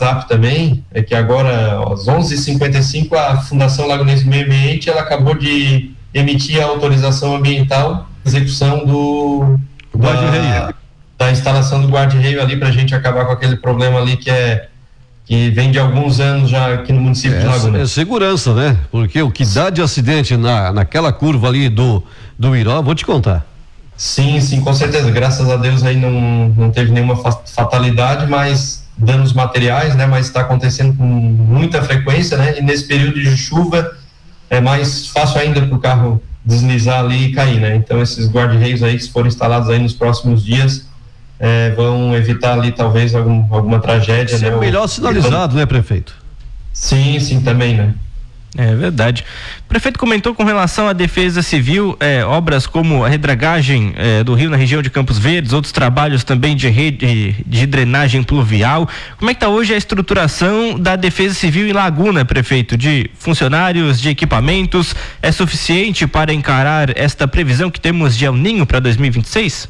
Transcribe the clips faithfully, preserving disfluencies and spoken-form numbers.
WhatsApp também, é que agora, às onze e cinquenta e cinco, a Fundação Lagunense do Meio Ambiente, ela acabou de emitir a autorização ambiental, execução do da, da instalação do guarda-reio ali, para a gente acabar com aquele problema ali que é que vem de alguns anos já aqui no município é, de Laguna. É segurança, né? Porque o que dá de acidente na, naquela curva ali do, do Iró, vou te contar. Sim, sim, com certeza. Graças a Deus aí não, não teve nenhuma fatalidade, mas danos materiais, né? Mas está acontecendo com muita frequência, né? E nesse período de chuva é mais fácil ainda para o carro deslizar ali e cair, né? Então esses guarda-reios aí que forem instalados aí nos próximos dias É, vão evitar ali talvez algum, alguma tragédia, Ser né? melhor sinalizado, né, prefeito? Sim, sim, também, né? É verdade. O prefeito comentou com relação à defesa civil, é, obras como a redragagem é, do rio na região de Campos Verdes, outros trabalhos também de rede de drenagem pluvial. Como é que está hoje a estruturação da defesa civil em Laguna, prefeito? De funcionários, de equipamentos, é suficiente para encarar esta previsão que temos de El Niño para dois mil e vinte e seis?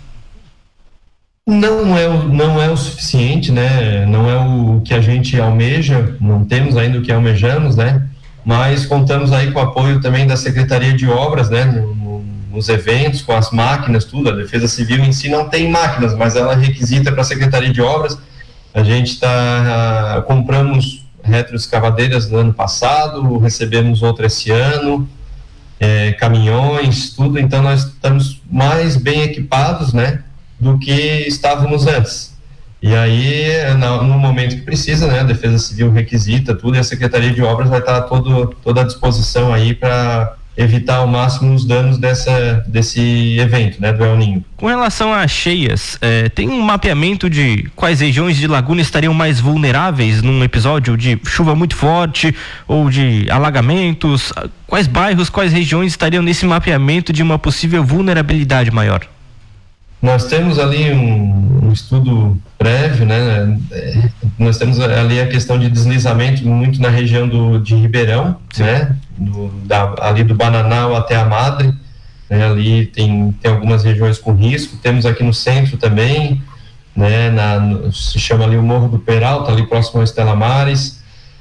Não é, o, não é o suficiente, né? Não é o que a gente almeja, não temos ainda o que almejamos, né? Mas contamos aí com o apoio também da Secretaria de Obras, né? No, no, nos eventos, com as máquinas, tudo. A Defesa Civil em si não tem máquinas, mas ela requisita para a Secretaria de Obras. A gente está, compramos retroescavadeiras no ano passado, recebemos outra esse ano, é, caminhões, tudo. Então nós estamos mais bem equipados, né? Do que estávamos antes. E aí, no momento que precisa, né, a Defesa Civil requisita tudo e a Secretaria de Obras vai estar todo, toda à disposição aí para evitar ao máximo os danos dessa, desse evento, né, do El Niño. Com relação às cheias, eh, tem um mapeamento de quais regiões de Laguna estariam mais vulneráveis num episódio de chuva muito forte ou de alagamentos? Quais bairros, quais regiões estariam nesse mapeamento de uma possível vulnerabilidade maior? Nós temos ali um, um estudo prévio, né? É, nós temos ali a questão de deslizamento muito na região do, de Ribeirão, sim, né? Do, da, ali do Bananal até a Madre, né? Ali tem, tem algumas regiões com risco. Temos aqui no centro também, né? Na, no, se chama ali o Morro do Peralta, ali próximo ao Estela Mares.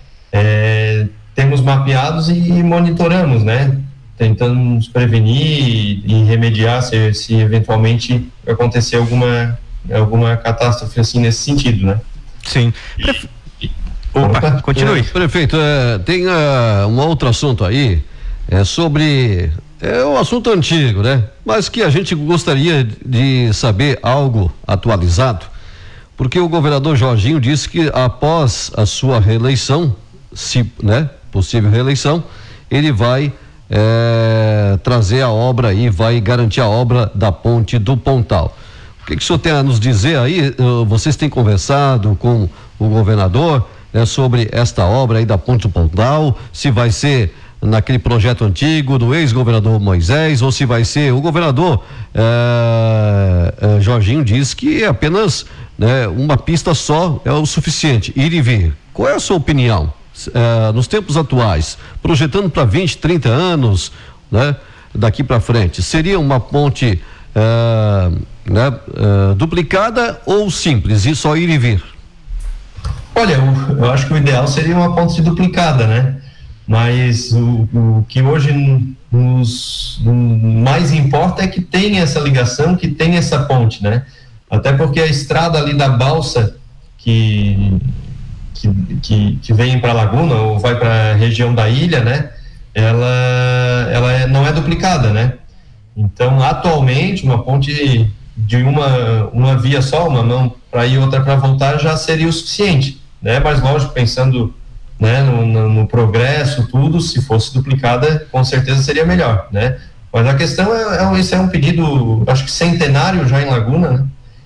É, temos mapeados e monitoramos, né? Tentando nos prevenir e remediar se, se eventualmente acontecer alguma, alguma catástrofe assim nesse sentido, né? Sim. Prefe... Opa, Opa, continue. É, prefeito, é, tem uh, um outro assunto aí, é sobre, é um assunto antigo, né? Mas que a gente gostaria de saber algo atualizado, porque o governador Jorginho disse que após a sua reeleição, se, né, possível reeleição, ele vai É, trazer a obra e vai garantir a obra da ponte do Pontal. O que, que o senhor tem a nos dizer aí? Uh, vocês têm conversado com o governador, né, sobre esta obra aí da ponte do Pontal, se vai ser naquele projeto antigo do ex-governador Moisés ou se vai ser o governador uh, uh, Jorginho diz que é apenas, né, uma pista só é o suficiente, ir e vir. Qual é a sua opinião? Uh, nos tempos atuais, projetando para vinte, trinta anos, né, daqui para frente, seria uma ponte uh, né, uh, duplicada ou simples e só ir e vir? Olha, eu, eu acho que o ideal seria uma ponte duplicada, né? Mas o, o que hoje nos mais importa é que tenha essa ligação, que tenha essa ponte, né? Até porque a estrada ali da balsa que Que, que, que vem para Laguna ou vai para a região da ilha, né? Ela, ela é, não é duplicada, né? Então, atualmente, uma ponte de uma, uma via só, uma mão para ir, outra para voltar, já seria o suficiente, né? Mas, lógico, pensando, né, no, no, no progresso, tudo, se fosse duplicada, com certeza seria melhor, né? Mas a questão é, é esse é um pedido, acho que centenário já em Laguna, né?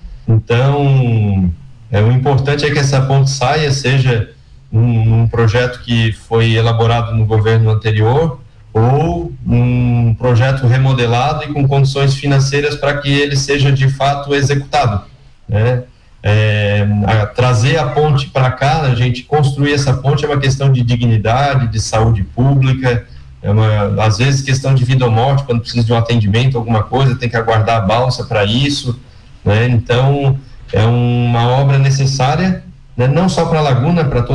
Então, é, o importante é que essa ponte saia, seja um, um projeto que foi elaborado no governo anterior ou um projeto remodelado e com condições financeiras para que ele seja de fato executado, né? É, a, trazer a ponte para cá, a gente construir essa ponte é uma questão de dignidade, de saúde pública, é uma, às vezes questão de vida ou morte, quando precisa de um atendimento, alguma coisa, tem que aguardar a balsa para isso, né? Então é uma obra necessária, né? Não só para a Laguna, para toda